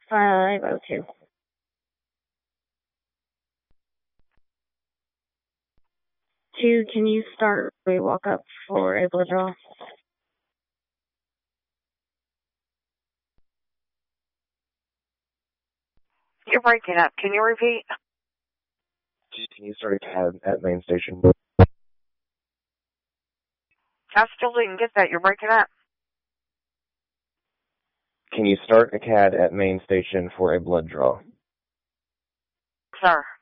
502. 2, can you start walk up for a blood draw? You're breaking up. Can you repeat? Can you start a CAD at main station? I still didn't get that. You're breaking up. Can you start a CAD at main station for a blood draw? Sir.